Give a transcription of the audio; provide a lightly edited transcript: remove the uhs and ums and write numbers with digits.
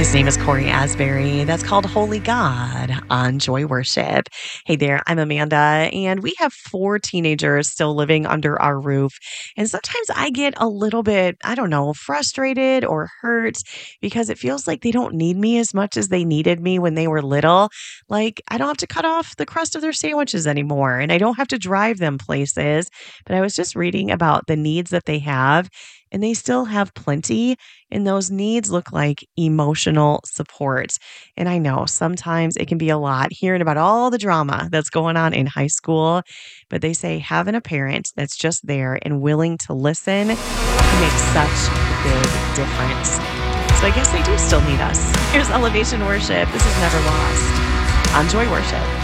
His name is Corey Asbury. That's called Holy God on Joy Worship. Hey there, I'm Amanda, and we have 4 teenagers still living under our roof. And sometimes I get a little bit, I don't know, frustrated or hurt because it feels like they don't need me as much as they needed me when they were little. Like, I don't have to cut off the crust of their sandwiches anymore, and I don't have to drive them places. But I was just reading about the needs that they have, and they still have plenty. And those needs look like emotional support. And I know sometimes it can be a lot hearing about all the drama that's going on in high school, but they say having a parent that's just there and willing to listen can make such a big difference. So I guess they do still need us. Here's Elevation Worship. This is Never Lost on Joy Worship.